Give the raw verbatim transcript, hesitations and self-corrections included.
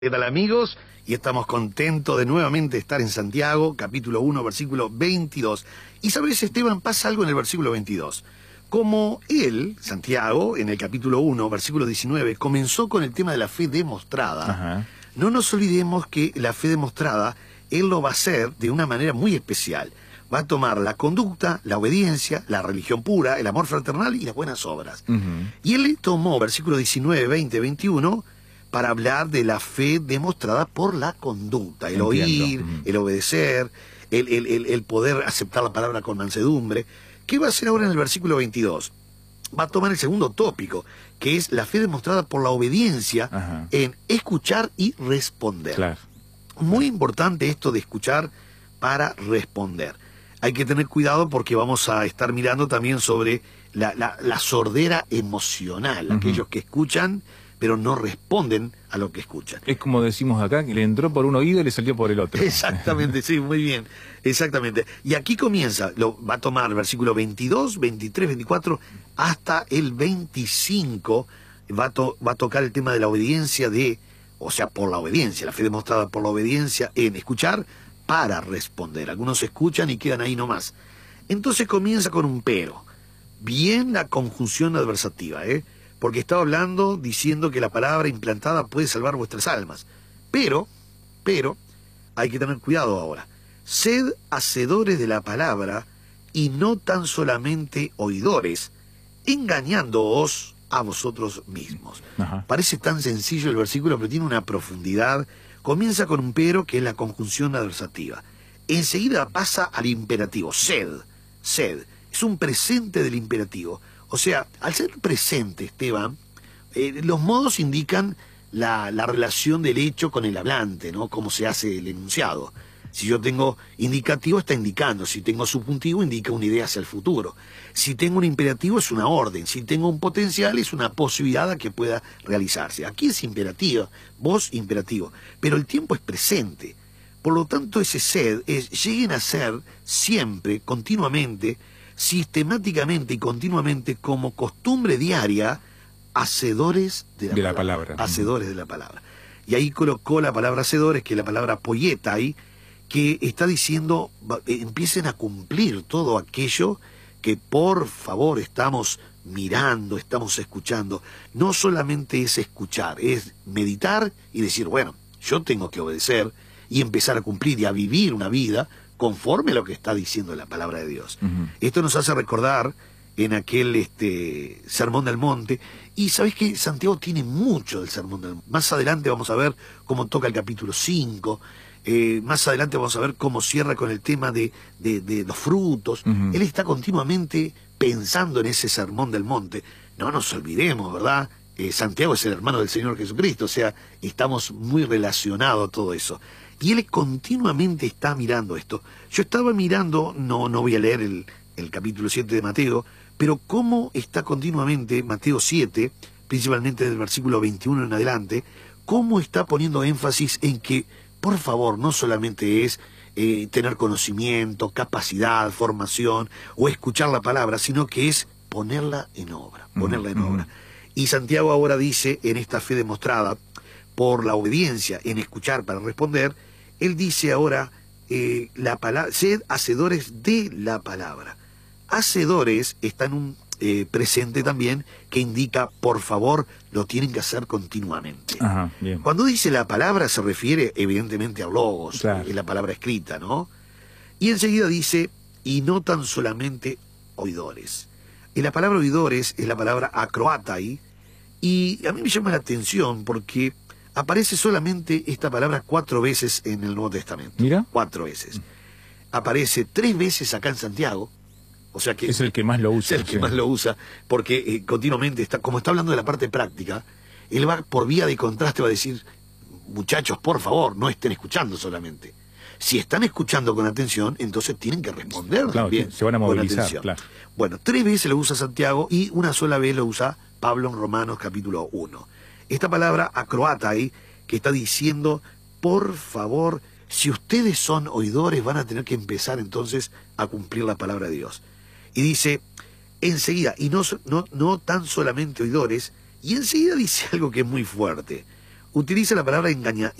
¿Qué tal, amigos? Y estamos contentos de nuevamente estar en Santiago, capítulo uno, versículo veintidós. Y sabes, Esteban, pasa algo en el versículo veintidós. Como él, Santiago, en el capítulo uno, versículo diecinueve, comenzó con el tema de la fe demostrada, Ajá. no nos olvidemos que la fe demostrada, él lo va a hacer de una manera muy especial. Va a tomar la conducta, la obediencia, la religión pura, el amor fraternal y las buenas obras. Uh-huh. Y él tomó versículo diecinueve, veinte, veintiuno... para hablar de la fe demostrada por la conducta, el Entiendo. oír, mm. el obedecer, el, el, el, el poder aceptar la palabra con mansedumbre. ¿Qué va a hacer ahora en el versículo veintidós? Va a tomar el segundo tópico, que es la fe demostrada por la obediencia Ajá. en escuchar y responder. Claro. Muy importante esto de escuchar para responder. Hay que tener cuidado porque vamos a estar mirando también sobre la, la, la sordera emocional, uh-huh. aquellos que escuchan pero no responden a lo que escuchan. Es como decimos acá, que le entró por un oído y le salió por el otro. Exactamente, sí, muy bien, exactamente. Y aquí comienza, lo va a tomar versículo veintidós, veintitrés, veinticuatro, hasta el veinticinco, va a, to, va a tocar el tema de la obediencia de, o sea, por la obediencia, la fe demostrada por la obediencia en escuchar para responder. Algunos escuchan y quedan ahí nomás. Entonces comienza con un pero. Bien la conjunción adversativa, ¿eh? Porque estaba hablando, diciendo que la palabra implantada puede salvar vuestras almas. Pero, pero, hay que tener cuidado ahora. Sed hacedores de la palabra y no tan solamente oidores, engañándoos a vosotros mismos. Ajá. Parece tan sencillo el versículo, pero tiene una profundidad. Comienza con un pero, que es la conjunción adversativa. Enseguida pasa al imperativo, sed, sed. Es un presente del imperativo. O sea, al ser presente, Esteban, eh, los modos indican la, la relación del hecho con el hablante, ¿no? Cómo se hace el enunciado. Si yo tengo indicativo, está indicando. Si tengo subjuntivo, indica una idea hacia el futuro. Si tengo un imperativo, es una orden. Si tengo un potencial, es una posibilidad a que pueda realizarse. Aquí es imperativo, voz imperativo. Pero el tiempo es presente. Por lo tanto, ese sed es, lleguen a ser siempre, continuamente, sistemáticamente y continuamente como costumbre diaria, hacedores de la, de palabra, la palabra. Hacedores de la palabra. Y ahí colocó la palabra hacedores, que es la palabra poietai, que está diciendo, empiecen a cumplir todo aquello que por favor estamos mirando, estamos escuchando. No solamente es escuchar, es meditar y decir, bueno, yo tengo que obedecer y empezar a cumplir y a vivir una vida conforme a lo que está diciendo la palabra de Dios. Uh-huh. Esto nos hace recordar en aquel este, Sermón del Monte, y sabés que Santiago tiene mucho del Sermón del Monte. Más adelante vamos a ver cómo toca el capítulo cinco, eh, más adelante vamos a ver cómo cierra con el tema de, de, de los frutos. Uh-huh. Él está continuamente pensando en ese Sermón del Monte. No nos olvidemos, ¿verdad? Eh, Santiago es el hermano del Señor Jesucristo, o sea, estamos muy relacionados a todo eso. Y él continuamente está mirando esto. Yo estaba mirando, no, no voy a leer el, el capítulo siete de Mateo, pero cómo está continuamente Mateo siete, principalmente del versículo veintiuno en adelante, cómo está poniendo énfasis en que, por favor, no solamente es eh, tener conocimiento, capacidad, formación, o escuchar la palabra, sino que es ponerla en obra, ponerla en uh-huh. obra. Y Santiago ahora dice, en esta fe demostrada por la obediencia en escuchar para responder, él dice ahora, eh, la palabra, sed hacedores de la palabra. Hacedores está en un eh, presente también que indica, por favor, lo tienen que hacer continuamente. Ajá, bien. Cuando dice la palabra se refiere evidentemente a logos, claro. Es la palabra escrita, ¿no? Y enseguida dice, y no tan solamente oidores. Y la palabra oidores es la palabra acroatai, y a mí me llama la atención porque aparece solamente esta palabra cuatro veces en el Nuevo Testamento. Mira. Cuatro veces. Aparece tres veces acá en Santiago. O sea que es el que más lo usa. Es el que sí. más lo usa, porque eh, continuamente está, como está hablando de la parte práctica, él va por vía de contraste, va a decir, muchachos, por favor, no estén escuchando solamente. Si están escuchando con atención, entonces tienen que responder claro, bien. Se van a movilizar, claro. Bueno, tres veces lo usa Santiago y una sola vez lo usa Pablo en Romanos capítulo uno. Esta palabra acroatai, que está diciendo, por favor, si ustedes son oidores, van a tener que empezar entonces a cumplir la palabra de Dios. Y dice, enseguida, y no, no, no tan solamente oidores, y enseguida dice algo que es muy fuerte. utiliza la palabra engaña,